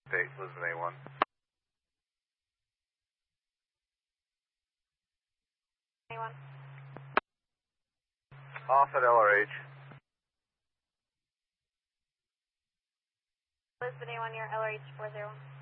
State, Lisbon A1. A1. Off at LRH. Lisbon A1, your LRH 40.